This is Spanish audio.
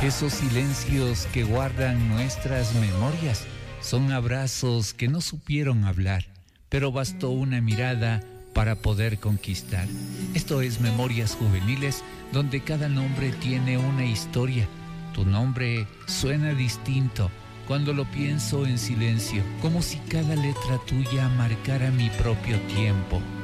Esos silencios que guardan nuestras memorias son abrazos que no supieron hablar, pero bastó una mirada para poder conquistar. Esto es Memorias Juveniles, donde cada nombre tiene una historia. Tu nombre suena distinto cuando lo pienso en silencio, como si cada letra tuya marcara mi propio tiempo.